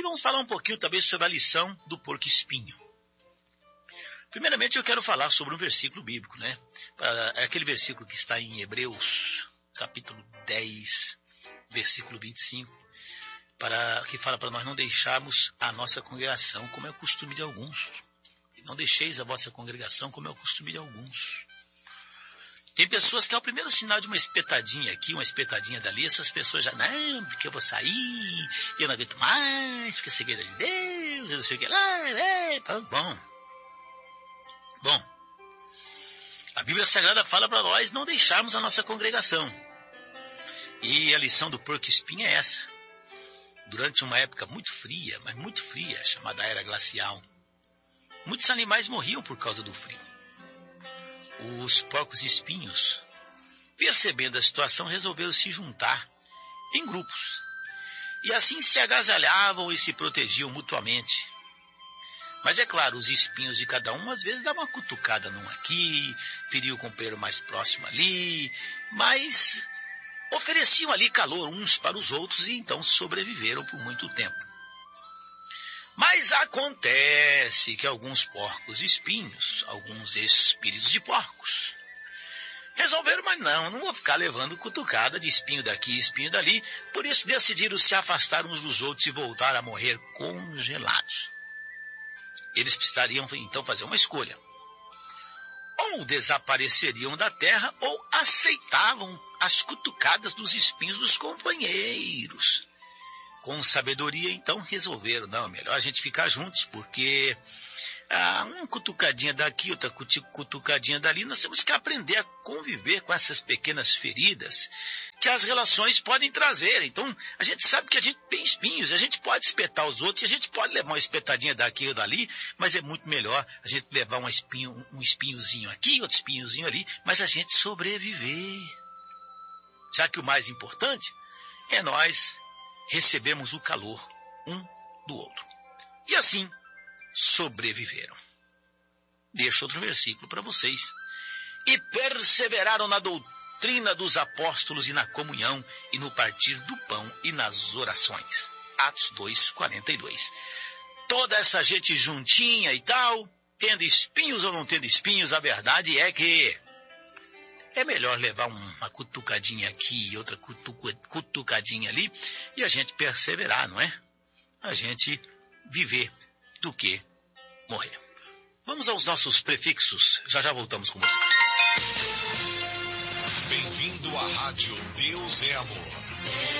E vamos falar um pouquinho também sobre a lição do porco-espinho. Primeiramente eu quero falar sobre um versículo bíblico, né? É aquele versículo que está em Hebreus, capítulo 10, versículo 25, que fala para nós não deixarmos a nossa congregação como é o costume de alguns. Não deixeis a vossa congregação como é o costume de alguns. Tem pessoas que é o primeiro sinal de uma espetadinha aqui, uma espetadinha dali, essas pessoas já, não, porque eu vou sair, eu não aguento mais, porque é segredo de Deus, eu não sei o que lá, Bom, a Bíblia Sagrada fala para nós não deixarmos a nossa congregação. E a lição do porco-espinho é essa. Durante uma época muito fria, mas muito fria, chamada Era Glacial, muitos animais morriam por causa do frio. Os porcos-espinhos, percebendo a situação, resolveram se juntar em grupos. E assim se agasalhavam e se protegiam mutuamente. Mas é claro, os espinhos de cada um às vezes davam uma cutucada num aqui, feriam o companheiro mais próximo ali, mas ofereciam ali calor uns para os outros e então sobreviveram por muito tempo. Mas acontece que alguns porcos espinhos, alguns espíritos de porcos, resolveram, mas não vou ficar levando cutucada de espinho daqui, espinho dali, por isso decidiram se afastar uns dos outros e voltar a morrer congelados. Eles precisariam então fazer uma escolha. Ou desapareceriam da terra ou aceitavam as cutucadas dos espinhos dos companheiros. Com sabedoria, então, resolveram, não, melhor a gente ficar juntos, porque uma cutucadinha daqui, outra cutucadinha dali, nós temos que aprender a conviver com essas pequenas feridas que as relações podem trazer. Então, a gente sabe que a gente tem espinhos, a gente pode espetar os outros, a gente pode levar uma espetadinha daqui ou dali, mas é muito melhor a gente levar um espinhozinho aqui, outro espinhozinho ali, mas a gente sobreviver. Já que o mais importante é nós recebemos o calor um do outro. E assim sobreviveram. Deixo outro versículo para vocês. E perseveraram na doutrina dos apóstolos e na comunhão e no partir do pão e nas orações. Atos 2:42. Toda essa gente juntinha e tal, tendo espinhos ou não tendo espinhos, a verdade é que é melhor levar uma cutucadinha aqui e outra cutucadinha ali e a gente perseverar, não é? A gente viver do que morrer. Vamos aos nossos prefixos. Já voltamos com vocês. Bem-vindo à Rádio Deus é Amor.